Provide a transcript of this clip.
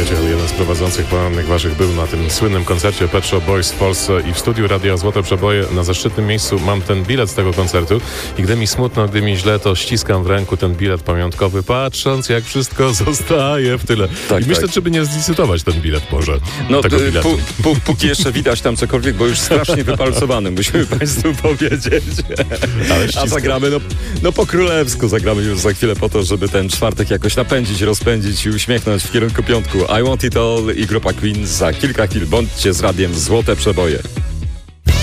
przyjaciel, jeden z prowadzących porannych waszych był na tym słynnym koncercie Pet Shop Boys w Polsce i w studiu Radia Złote Przeboje na zaszczytnym miejscu mam ten bilet z tego koncertu i gdy mi smutno, gdy mi źle, to ściskam w ręku ten bilet pamiątkowy, patrząc jak wszystko zostaje w tyle. Tak, I myślę, żeby nie zlicytować ten bilet może. No, tego biletu. póki jeszcze widać tam cokolwiek, bo już strasznie wypalcowany, musimy Państwu powiedzieć. A zagramy, no po królewsku zagramy już za chwilę po to, żeby ten czwartek jakoś napędzić, rozpędzić i uśmiechnąć w kierunku piątku. I Want It All i grupa Queen za kilka chwil. Bądźcie z radiem Złote Przeboje.